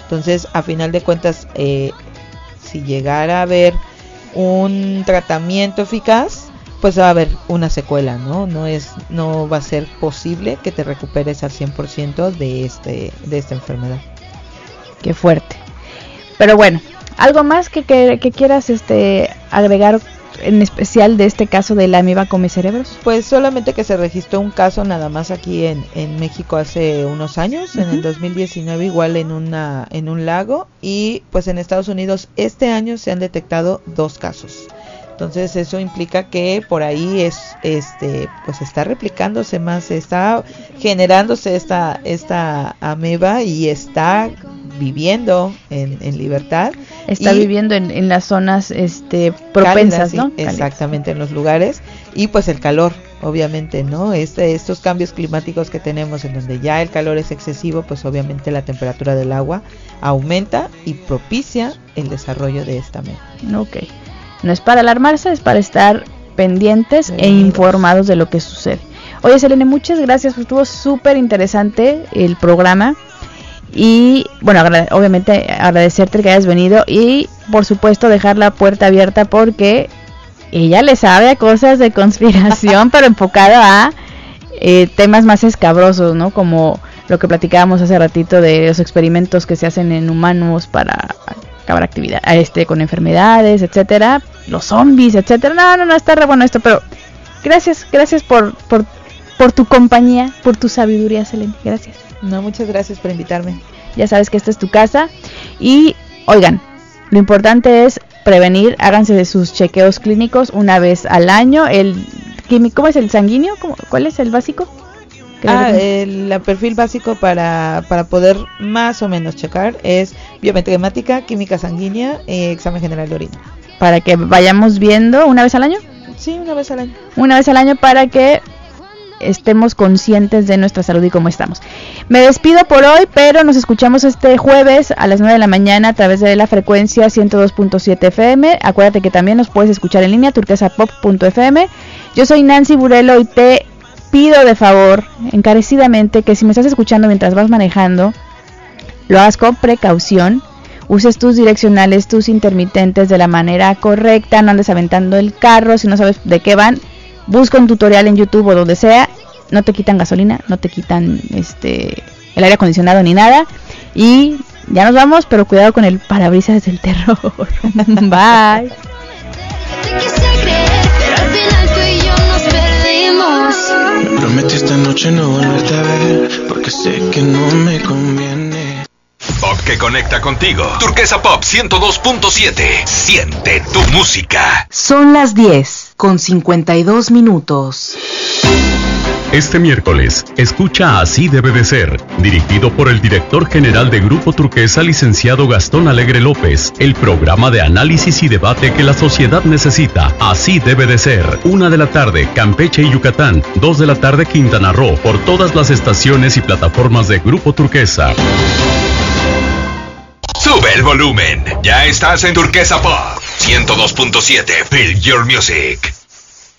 Entonces, a final de cuentas, si llegara a haber un tratamiento eficaz, pues va a haber una secuela, ¿no? No va a ser posible que te recuperes al 100% de esta enfermedad. Qué fuerte. Pero bueno, ¿algo más que quieras agregar en especial de este caso de la amiba come cerebros? Pues solamente que se registró un caso nada más aquí en México hace unos años, en el 2019, igual en un lago, y pues en Estados Unidos este año se han detectado 2 casos. Entonces eso implica que por ahí pues está replicándose más, está generándose esta ameba y está viviendo en libertad. Está viviendo en las zonas propensas, cálidas, ¿no? Sí, exactamente, en los lugares. Y pues el calor, obviamente, ¿no? Estos cambios climáticos que tenemos en donde ya el calor es excesivo, pues obviamente la temperatura del agua aumenta y propicia el desarrollo de esta ameba. Ok. No es para alarmarse, es para estar pendientes e informados de lo que sucede. Oye, Selene, muchas gracias, estuvo súper interesante el programa. Y bueno, obviamente agradecerte que hayas venido y por supuesto dejar la puerta abierta porque ella le sabe a cosas de conspiración, pero enfocado a temas más escabrosos, ¿no? Como lo que platicábamos hace ratito de los experimentos que se hacen en humanos para acabar actividad, con enfermedades, etcétera, los zombies, etcétera. No, está re bueno esto, pero gracias por tu compañía, por tu sabiduría, Selene, gracias. No, muchas gracias por invitarme. Ya sabes que esta es tu casa. Y, oigan, lo importante es prevenir, háganse de sus chequeos clínicos una vez al año. ¿Cómo es el sanguíneo? ¿Cuál es el básico? El perfil básico para poder más o menos checar es biometría hemática, química sanguínea, examen general de orina. Para que vayamos viendo una vez al año. Sí, una vez al año. Una vez al año para que estemos conscientes de nuestra salud y cómo estamos. Me despido por hoy, pero nos escuchamos este jueves a las 9 de la mañana a través de la frecuencia 102.7 FM. Acuérdate que también nos puedes escuchar en línea, turquesapop.fm. Yo soy Nancy Burelo y te pido de favor, encarecidamente, que si me estás escuchando mientras vas manejando, lo hagas con precaución, uses tus direccionales, tus intermitentes de la manera correcta, no andes aventando el carro, si no sabes de qué van, busca un tutorial en YouTube o donde sea, no te quitan gasolina, no te quitan el aire acondicionado ni nada, y ya nos vamos, pero cuidado con el parabrisas del terror. Bye. Me prometí esta noche no volverte a ver, porque sé que no me conviene. Pop que conecta contigo. Turquesa Pop 102.7. Siente tu música. Son las 10:52. Este miércoles, escucha Así debe de ser, dirigido por el director general de Grupo Turquesa, licenciado Gastón Alegre López, el programa de análisis y debate que la sociedad necesita. Así debe de ser. 1 de la tarde, Campeche y Yucatán. 2 de la tarde, Quintana Roo, por todas las estaciones y plataformas de Grupo Turquesa. Sube el volumen. Ya estás en Turquesa Pop 102.7. Feel your music.